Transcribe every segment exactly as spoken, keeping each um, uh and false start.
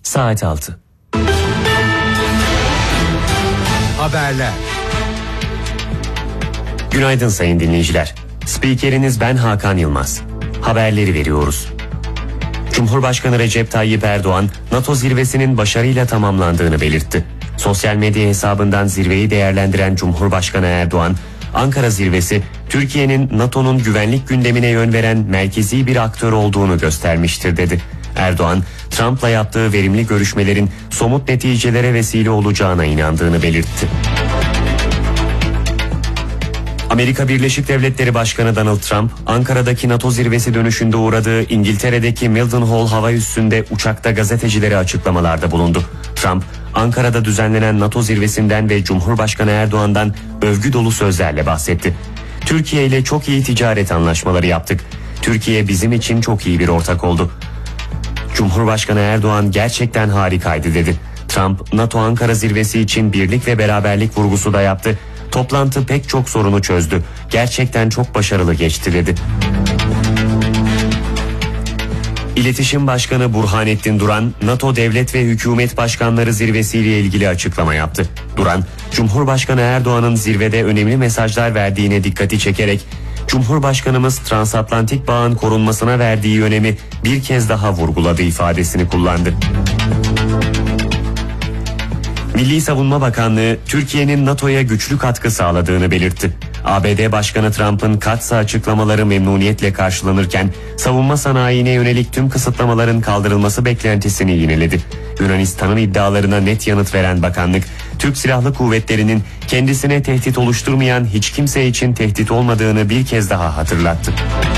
Saat altı. Haberler. Günaydın sayın dinleyiciler. Spikeriniz ben Hakan Yılmaz. Haberleri veriyoruz. Cumhurbaşkanı Recep Tayyip Erdoğan, NATO zirvesinin başarıyla tamamlandığını belirtti. Sosyal medya hesabından zirveyi değerlendiren Cumhurbaşkanı Erdoğan, Ankara zirvesi, Türkiye'nin NATO'nun güvenlik gündemine yön veren merkezi bir aktör olduğunu göstermiştir dedi. Erdoğan, Trump'la yaptığı verimli görüşmelerin somut neticelere vesile olacağına inandığını belirtti. Amerika Birleşik Devletleri Başkanı Donald Trump, Ankara'daki NATO zirvesi dönüşünde uğradığı İngiltere'deki Mildenhall hava üssünde uçakta gazetecilere açıklamalarda bulundu. Trump, Ankara'da düzenlenen NATO zirvesinden ve Cumhurbaşkanı Erdoğan'dan övgü dolu sözlerle bahsetti. Türkiye ile çok iyi ticaret anlaşmaları yaptık. Türkiye bizim için çok iyi bir ortak oldu. Cumhurbaşkanı Erdoğan gerçekten harikaydı dedi. Trump, NATO Ankara zirvesi için birlik ve beraberlik vurgusu da yaptı. Toplantı pek çok sorunu çözdü. Gerçekten çok başarılı geçti dedi. İletişim Başkanı Burhanettin Duran, NATO Devlet ve Hükümet Başkanları zirvesiyle ilgili açıklama yaptı. Duran, Cumhurbaşkanı Erdoğan'ın zirvede önemli mesajlar verdiğine dikkati çekerek, Cumhurbaşkanımız transatlantik bağın korunmasına verdiği önemi bir kez daha vurguladı ifadesini kullandı. Milli Savunma Bakanlığı, Türkiye'nin NATO'ya güçlü katkı sağladığını belirtti. A B D Başkanı Trump'ın katsa açıklamaları memnuniyetle karşılanırken, savunma sanayine yönelik tüm kısıtlamaların kaldırılması beklentisini yineledi. Yunanistan'ın iddialarına net yanıt veren bakanlık, Türk Silahlı Kuvvetleri'nin kendisine tehdit oluşturmayan hiç kimse için tehdit olmadığını bir kez daha hatırlattı.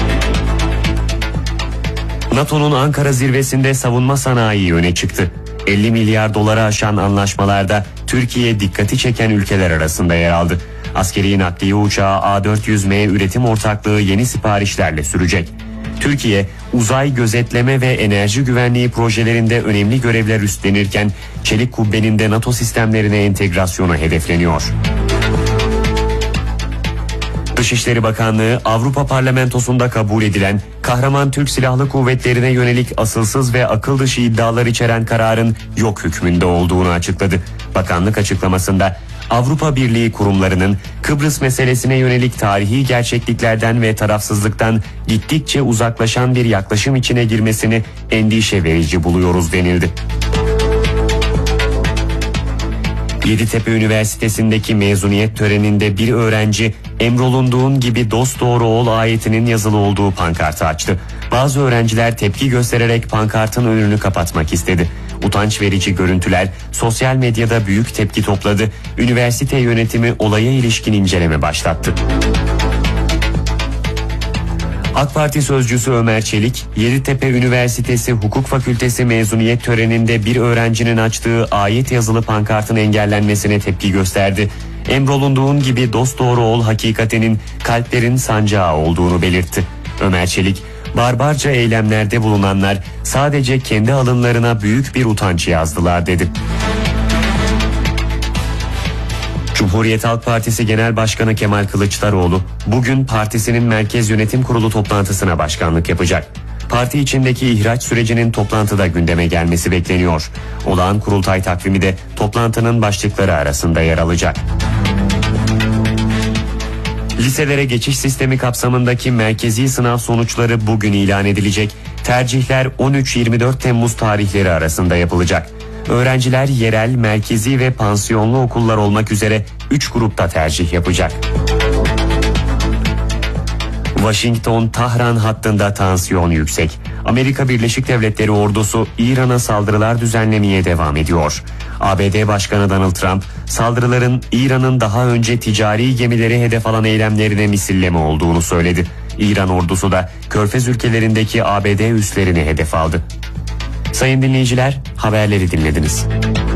NATO'nun Ankara zirvesinde savunma sanayi öne çıktı. elli milyar dolara aşan anlaşmalarda Türkiye dikkati çeken ülkeler arasında yer aldı. Askeri nakliye uçağı A dört yüz M üretim ortaklığı yeni siparişlerle sürecek. Türkiye, uzay gözetleme ve enerji güvenliği projelerinde önemli görevler üstlenirken, Çelik Kubbe'nin de NATO sistemlerine entegrasyonu hedefleniyor. Dışişleri Bakanlığı, Avrupa Parlamentosu'nda kabul edilen kahraman Türk Silahlı Kuvvetleri'ne yönelik asılsız ve akıl dışı iddialar içeren kararın yok hükmünde olduğunu açıkladı. Bakanlık açıklamasında, Avrupa Birliği kurumlarının Kıbrıs meselesine yönelik tarihi gerçekliklerden ve tarafsızlıktan gittikçe uzaklaşan bir yaklaşım içine girmesini endişe verici buluyoruz denildi. Yeditepe Üniversitesi'ndeki mezuniyet töreninde bir öğrenci emrolunduğun gibi dost doğru ol ayetinin yazılı olduğu pankartı açtı. Bazı öğrenciler tepki göstererek pankartın önünü kapatmak istedi. Utanç verici görüntüler sosyal medyada büyük tepki topladı. Üniversite yönetimi olaya ilişkin inceleme başlattı. AK Parti sözcüsü Ömer Çelik, Yeditepe Üniversitesi Hukuk Fakültesi mezuniyet töreninde bir öğrencinin açtığı ayet yazılı pankartın engellenmesine tepki gösterdi. Emrolunduğun gibi dosdoğru ol hakikatinin kalplerin sancağı olduğunu belirtti. Ömer Çelik, barbarca eylemlerde bulunanlar sadece kendi alınlarına büyük bir utanç yazdılar dedi. Cumhuriyet Halk Partisi Genel Başkanı Kemal Kılıçdaroğlu bugün partisinin Merkez Yönetim Kurulu toplantısına başkanlık yapacak. Parti içindeki ihraç sürecinin toplantıda gündeme gelmesi bekleniyor. Olağan kurultay takvimi de toplantının başlıkları arasında yer alacak. Liselere geçiş sistemi kapsamındaki merkezi sınav sonuçları bugün ilan edilecek. Tercihler on üç yirmi dört Temmuz tarihleri arasında yapılacak. Öğrenciler yerel, merkezi ve pansiyonlu okullar olmak üzere üç grupta tercih yapacak. Washington-Tahran hattında tansiyon yüksek. Amerika Birleşik Devletleri ordusu İran'a saldırılar düzenlemeye devam ediyor. A B D Başkanı Donald Trump, saldırıların İran'ın daha önce ticari gemileri hedef alan eylemlerine misilleme olduğunu söyledi. İran ordusu da Körfez ülkelerindeki A B D üslerini hedef aldı. Sayın dinleyiciler, haberleri dinlediniz.